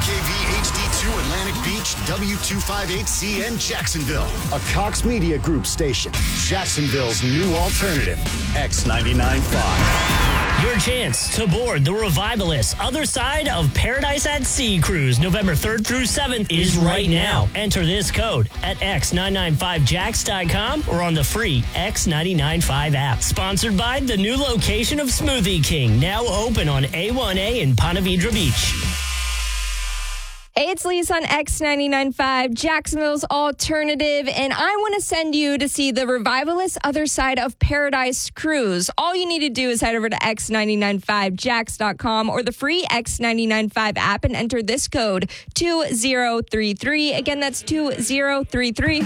WKV HD2 Atlantic Beach, W258CN Jacksonville. A Cox Media Group station. Jacksonville's new alternative. X99.5. Your chance to board the Revivalist Other Side of Paradise at Sea cruise November 3rd through 7th is right now. Enter this code at x995jax.com or on the free X995 app. Sponsored by the new location of Smoothie King, now open on A1A in Ponte Vedra Beach. Hey, it's Lisa on X99.5, Jacksonville's alternative, and I want to send you to see the Revivalist Other Side of Paradise cruise. All you need to do is head over to x995jax.com or the free X995 app and enter this code 2033. Again, that's 2033.